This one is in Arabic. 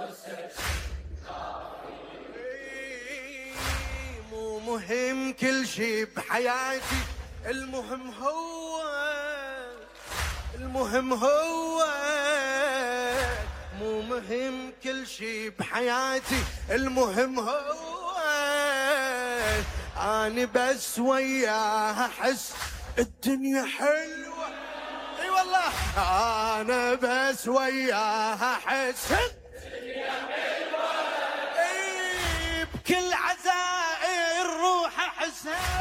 مو مهم كل شي بحياتي، المهم هو مو مهم كل شي بحياتي، المهم هو أنا بس وياه أحس الدنيا حلوة. اي والله أنا بس وياه أحس الدنيا حلوة. اي بكل عزائي الروح أحسها